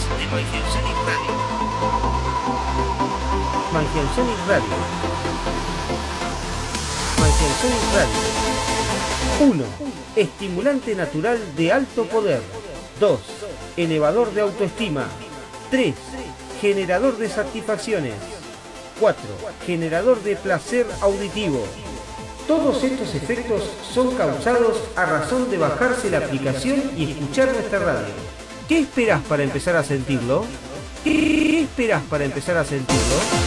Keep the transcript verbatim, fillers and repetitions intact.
de Mangielsonic Radio. Mangielsonic Radio. Mangielsonic Radio. uno. Estimulante natural de alto poder. dos. Elevador de autoestima. tres. Generador de satisfacciones. cuatro. Generador de placer auditivo. Todos estos efectos son causados a razón de bajarse la aplicación y escuchar nuestra radio. ¿Qué esperás para empezar a sentirlo? ¿Qué esperás para empezar a sentirlo?